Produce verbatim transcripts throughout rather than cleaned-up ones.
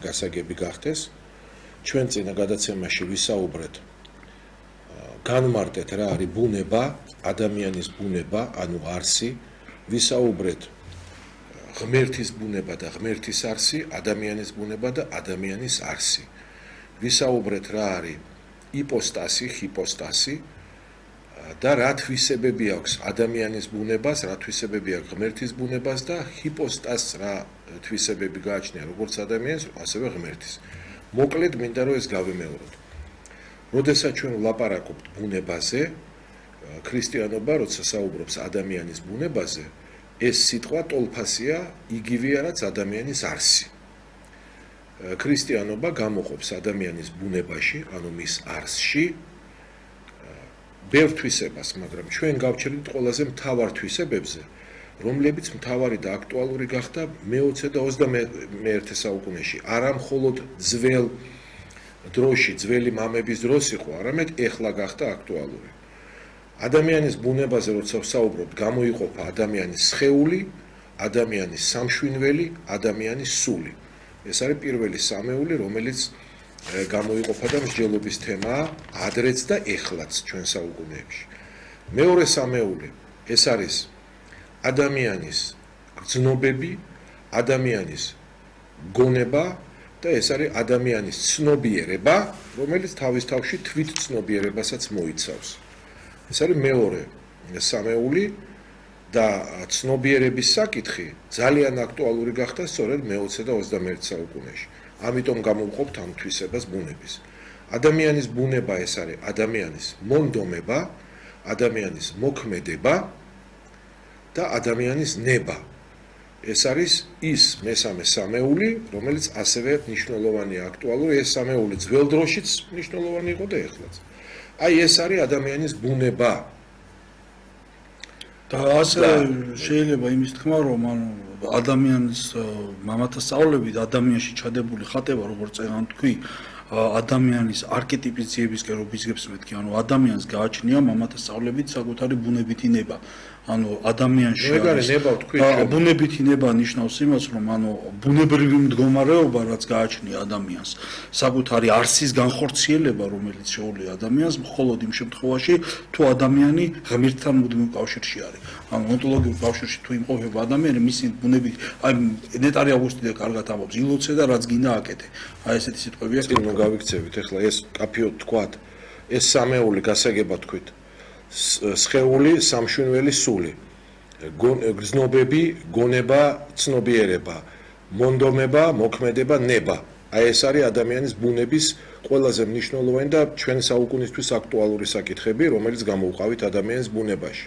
გასაგები გახდეს. ჩვენ წინა გადაცემაში ვისაუბრეთ განმარტეთ რა არის ბუნება, ადამიანის ბუნება, ანუ არსი, ვისაუბრეთ ღმერთის ბუნება და ღმერთის არსი, ადამიანის ბუნება და ადამიანის არსი. ვისაუბრეთ რა არის იპოსტასი, ჰიპოსტასი და რა თვისებები აქვს ადამიანის ბუნებას, რა თვისებები აქვს ღმერთის ბუნებას და ჰიპოსტასს რა თვისებები გააჩნია როგორც ადამიანის, ასევე ღმერთის. მოკლედ მინდა რომ ეს გავიმეოროთ. როდესაც ჩვენ ვლაპარაკობთ ბუნებაზე, ქრისტიანობა როცა საუბრობს ადამიანის ბუნებაზე, ეს სიტყვა ტოლფასია, იგივეა რაც ადამიანის არსი. ქრისტიანობა გამოყოფს ადამიანის ბუნებაში, ანუ მის არსში ბევრ თვისებას, მაგრამ ჩვენ გავჩერდით ყველაზე მთავარ თვისებებზე, რომლებიც მთავარი და აქტუალური გახდა მეოცე და ოცდამეერთე საუკუნეში. არა მხოლოდ ძველ დროში, ძველი მამების დროს იყო, არამედ ეხლა გახდა აქტუალური. ადამიანის ბუნებაზე როცა ვსაუბრობთ, გამოიყოფა ადამიანის სხეული, ადამიანის სამშვინველი, ადამიანის სული. ეს არის პირველი სამეული, რომელიც გამოიყოფა და მსჯელობის თემაა ადრეც და ეხლაც ჩვენ საუკუნეებში. მეორე სამეული, ეს არის ადამიანის გრძნობები, ადამიანის გონება და ეს არის ადამიანის ცნობიერება, რომელიც თავის თავში თვით ცნობიერებასაც მოიცავს. ეს არის მეორე სამეული და ცნობიერების საკითხი ძალიან აქტუალური გახდა სწორედ მეოცე და ოცდამეერთე საუკუნეში. ამიტომ გამოვყოფთ ამ თვისებას ბუნების. ადამიანის ბუნება ეს არის ადამიანის მონდომება, ადამიანის მოქმედება და ადამიანის ნება. ეს არის ის მესამე სამეული, რომელიც ასევე მნიშვნელოვანია, აქტუალური. ეს სამეული ძველ დროშიც მნიშვნელოვანი იყო და ეხლაც. აი ეს არის ადამიანის ბუნება. და ასე შეიძლება იმის თქმა, რომ ანუ ადამიანის მამათა სწავლებით ადამიანში ჩადებული ხატება, როგორც წეგან თქვი, ადამიანის არქეტიპის ძიებისკენ რო ბიძგებს მეთქი, ანუ ადამიანს გააჩნია მამათა სწავლებით საკუთარი ბუნებითი ნება. ანუ ადამიანში ბუნებითი ნება ნიშნავს იმას, რომ ანუ ბუნებრივი მდგომარეობა, რაც გააჩნია ადამიანს, საკუთარი არსის განხორციელება, რომელიც შეუძლია ადამიანს, მხოლოდ იმ შემთხვევაში, თუ ადამიანი ღმერთთან მუდმივ კავშირში არის. ანუ ონტოლოგიურ კავშირში თუ იმყოფება ადამიანი, მისი ბუნებით, აი ნეტარი აგვისტიდე კარგად ამბობს, ილოცე და რაც გინდა აკეთე. აი ესეთი სიტყვები აქვს. წინ მოგავიქცევით, ეხლა ეს კაფიოდ თქვათ, ეს სამეული გასაგებად თქვით. სხეული, სამშვინველი, სული, გრძნობები, გონება, ცნობიერება, მონდომება, მოქმედება, ნება. აი ეს არის ადამიანის ბუნების ყველაზე მნიშვნელოვანი და ჩვენ საუკუნისთვის აქტუალური საკითხები, რომელიც გამოვყავით ადამიანის ბუნებაში.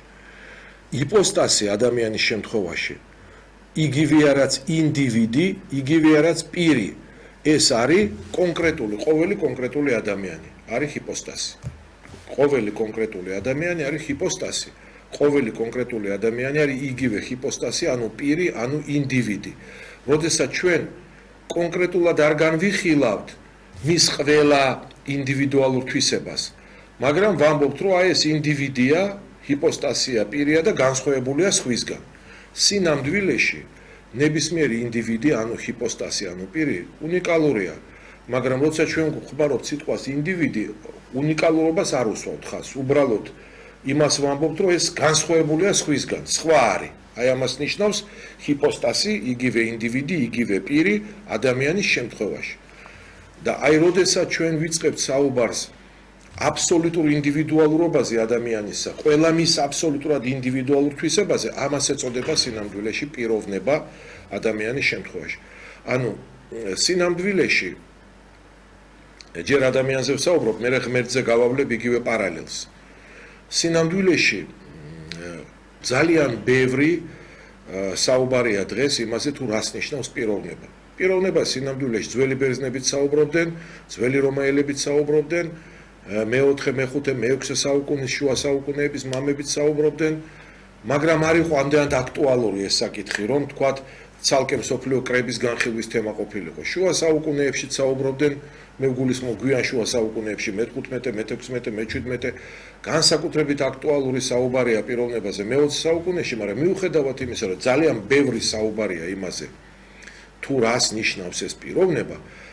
იპოსტასი ადამიანის შემთხვევაში იგივეა რაც ინდივიდი, იგივეა რაც პირი. ეს არის კონკრეტული, ყოველი კონკრეტული ადამიანი, არის ჰიპოსტასი. ყოველი კონკრეტული ადამიანი არის ჰიპოსტასი. ყოველი კონკრეტული ადამიანი არის იგივე ჰიპოსტასი, ანუ პირი, ანუ ინდივიდი. როდესაც ჩვენ კონკრეტულად არ განვიხილავთ მის ყველა ინდივიდუალურ თვისებას, მაგრამ ვამბობთ, რომ აი ეს ინდივიდია, ჰიპოსტასია, პირია და განსხვავებულია სხვისგან. სინამდვილეში ნებისმიერი ინდივიდი, ანუ ჰიპოსტასი, ანუ პირი, უნიკალურია. მაგრამ როცა ჩვენ გვხმარობთ სიტყვას ინდივიდი, უნიკალურობას არ უსვამთ ხაზს. უბრალოდ იმას ვამბობთ, რომ ეს განსხვავებულია სხვისგან, სხვა არის. აი ამას ნიშნავს ჰიპოსტასი, იგივე ინდივიდი, იგივე პირი ადამიანის შემთხვევაში. და აი როდესაც ჩვენ ვიწყებთ საუბარს აბსოლუტურ ინდივიდუალურობაზე ადამიანისა, ყველა მის აბსოლუტურად ინდივიდუალურ თვისებაზე, ამას ეწოდება სინამდვილეში პიროვნება ადამიანის შემთხვევაში. ანუ სინამდვილეში ჯერ ადამიანზე ვსაუბრობ, მე ღმერთზე გავავლებ იგივე პარალელს. სინამდვილეში ძალიან ბევრი საუბარია დღეს იმაზე, თუ რას ნიშნავს პიროვნება. პიროვნება სინამდვილეში ძველი ბერძნებიც საუბრობდნენ, ძველი რომაელებიც საუბრობდნენ, მეოთხე, მეხუთე, მეექვსე საუკუნის შუა საუკუნეების მამებიც საუბრობდნენ, მაგრამ არ იყო ამდენად აქტუალური ეს საკითხი, რომ თქვათ ცალკე მსოფლიო კრების განხილვის თემა ყოფილიყო. შუა საუკუნეებში საუბრობდნენ, მე ვგულისხმობ გვიან შუა საუკუნეებში მეთერთმეტე, მეთექვსმეტე, მეჩვიდმეტე განსაკუთრებით აქტუალური საუბარია პიროვნებაზე მეოცე საუკუნეში, მაგრამ მიუხედავად იმისა, რომ ძალიან ბევრი საუბარია იმაზე, თუ რას ნიშნავს ეს პიროვნება,